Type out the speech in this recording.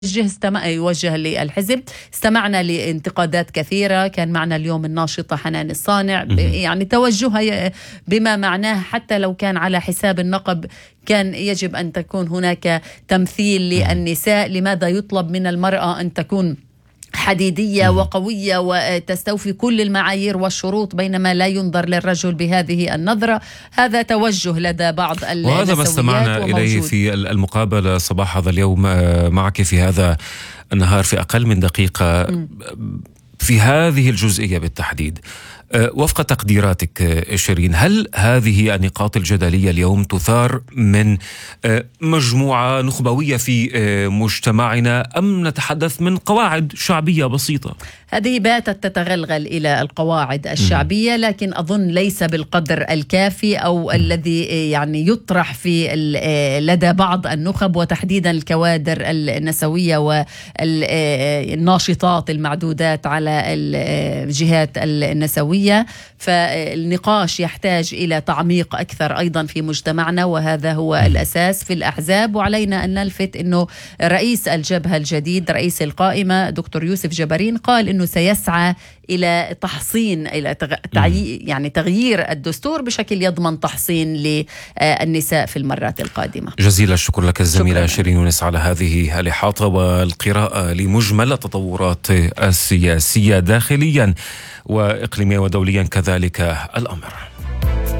يوجه للحزب. استمعنا لانتقادات كثيرة، كان معنا اليوم الناشطة حنان الصانع، يعني توجهها بما معناه حتى لو كان على حساب النقب كان يجب أن تكون هناك تمثيل للنساء. لماذا يطلب من المرأة أن تكون حديدية وقوية وتستوفي كل المعايير والشروط بينما لا ينظر للرجل بهذه النظرة؟ هذا توجه لدى بعض النسويات، وهذا ما استمعنا إليه في المقابلة صباح هذا اليوم معك في هذا النهار في أقل من دقيقة في هذه الجزئية بالتحديد. وفق تقديراتك شيرين، هل هذه النقاط الجدلية اليوم تثار من مجموعة نخبوية في مجتمعنا أم نتحدث من قواعد شعبية بسيطة؟ هذه باتت تتغلغل إلى القواعد الشعبية، لكن أظن ليس بالقدر الكافي أو الذي يعني يطرح في لدى بعض النخب وتحديدا الكوادر النسوية والناشطات المعدودات على الجهات النسوية. فالنقاش يحتاج إلى تعميق أكثر أيضا في مجتمعنا، وهذا هو الأساس في الأحزاب. وعلينا أن نلفت أنه رئيس الجبهة الجديد رئيس القائمة دكتور يوسف جبارين قال أنه سيسعى إلى تحصين يعني تغيير الدستور بشكل يضمن تحصين للنساء في المرات القادمة. جزيل الشكر لك الزميلة شيرين يونس على هذه الإحاطة والقراءة لمجمل التطورات السياسية داخليا وإقليميا ودوليا كذلك الأمر.